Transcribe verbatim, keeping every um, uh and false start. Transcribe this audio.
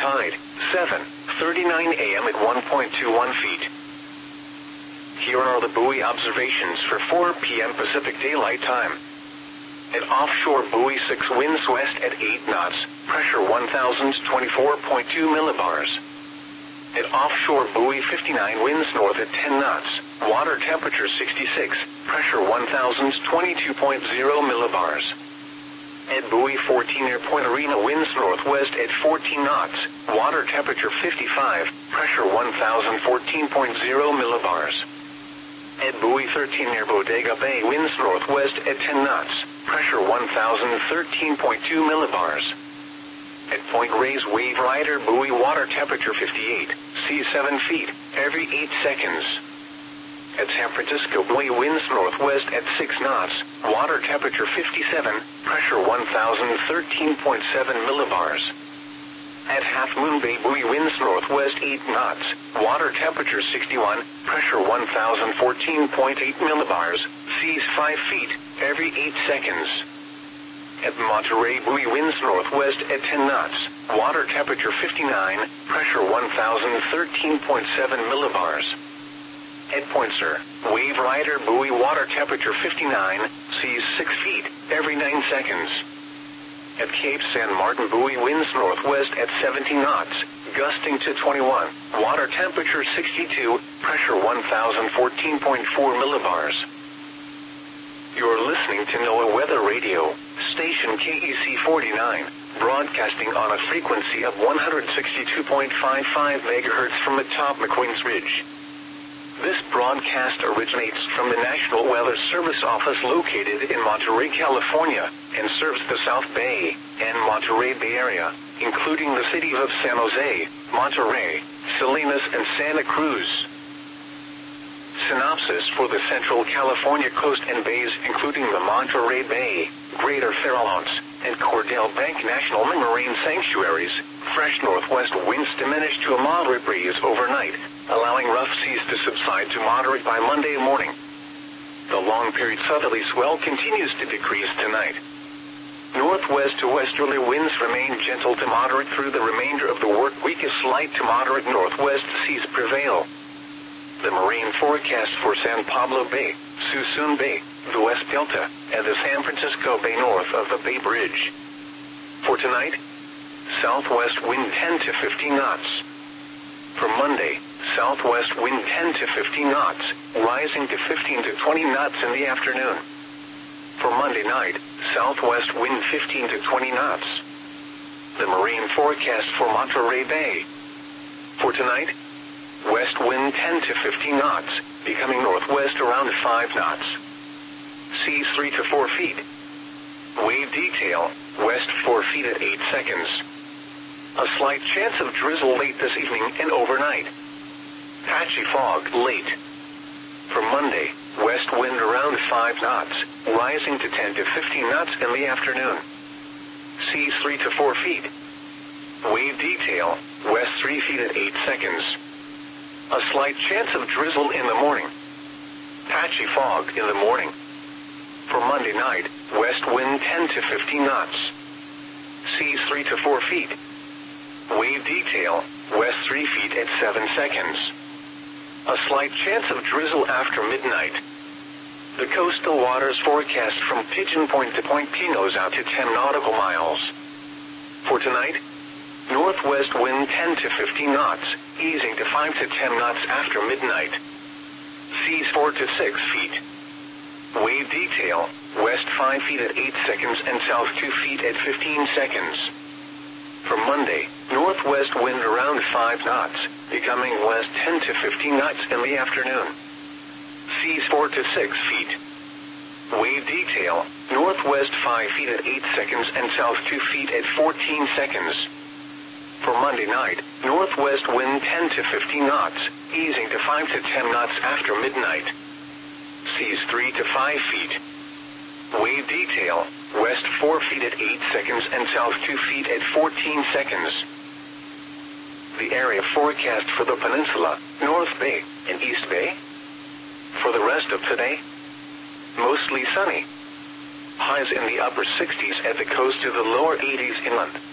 tide, seven thirty-nine a m at one point two one feet. Here are the buoy observations for four p m Pacific Daylight Time. At offshore buoy six, winds west at eight knots, pressure one thousand twenty-four point two millibars. At offshore buoy fifty-nine, winds north at ten knots, water temperature sixty-six, pressure one thousand twenty-two point zero millibars. At buoy fourteen near Point Arena, winds northwest at fourteen knots, water temperature fifty-five, pressure one thousand fourteen point zero millibars. At buoy thirteen near Bodega Bay, winds northwest at ten knots, pressure one thousand thirteen point two millibars. At Point Reyes Wave Rider buoy, water temperature fifty-eight, sea seven feet, every eight seconds. At San Francisco buoy, winds northwest at six knots, water temperature fifty-seven, pressure one thousand thirteen point seven millibars. At Half Moon Bay buoy, winds northwest eight knots, water temperature sixty-one, pressure one thousand fourteen point eight millibars, seas five feet, every eight seconds. At Monterey buoy, winds northwest at ten knots, water temperature fifty-nine, pressure one thousand thirteen point seven millibars. At Point Sur, Wave Rider buoy, water temperature fifty-nine, seas six feet, every nine seconds. At Cape San Martin buoy, winds northwest at seventeen knots, gusting to twenty-one, water temperature sixty-two, pressure one thousand fourteen point four millibars. You're listening to NOAA Weather Radio, station K E C forty-nine, broadcasting on a frequency of one hundred sixty-two point five five megahertz from atop McQueen's Ridge. This broadcast originates from the National Weather Service office located in Monterey, California, and serves the South Bay and Monterey Bay area, including the cities of San Jose, Monterey, Salinas, and Santa Cruz. Synopsis for the Central California coast and bays, including the Monterey Bay, Greater Farallones, and Cordell Bank National Marine Sanctuaries. Fresh northwest winds diminish to a moderate breeze overnight, allowing rough seas to subside to moderate by Monday morning. The long-period southerly swell continues to decrease tonight. Northwest to westerly winds remain gentle to moderate through the remainder of the work week as light to moderate northwest seas prevail. The marine forecast for San Pablo Bay, Suisun Bay, the West Delta, and the San Francisco Bay north of the Bay Bridge. For tonight, southwest wind ten to fifteen knots. For Monday, southwest wind ten to fifteen knots, rising to fifteen to twenty knots in the afternoon. For Monday night, southwest wind fifteen to twenty knots. The marine forecast for Monterey Bay. For tonight, west wind ten to fifteen knots, becoming northwest around five knots. Seas three to four feet. Wave detail, west four feet at eight seconds. A slight chance of drizzle late this evening and overnight. Patchy fog late. For Monday, west wind around five knots, rising to ten to fifteen knots in the afternoon. Seas three to four feet. Wave detail, west three feet at eight seconds. A slight chance of drizzle in the morning. Patchy fog in the morning. For Monday night, west wind ten to fifteen knots. Seas three to four feet. Wave detail, west three feet at seven seconds. A slight chance of drizzle after midnight. The coastal waters forecast from Pigeon Point to Point Pinos out to ten nautical miles. For tonight, northwest wind ten to fifteen knots, easing to five to ten knots after midnight. Seas four to six feet. Wave detail, west five feet at eight seconds and south two feet at fifteen seconds. For Monday, northwest wind around five knots, becoming west ten to fifteen knots in the afternoon. Seas four to six feet. Wave detail, northwest five feet at eight seconds and south two feet at fourteen seconds. For Monday night, northwest wind ten to fifteen knots, easing to five to ten knots after midnight. Seas three to five feet. Wave detail, west four feet at eight seconds and south two feet at fourteen seconds. The area forecast for the peninsula, North Bay, and East Bay. For the rest of today, mostly sunny. Highs in the upper sixties at the coast to the lower eighties inland.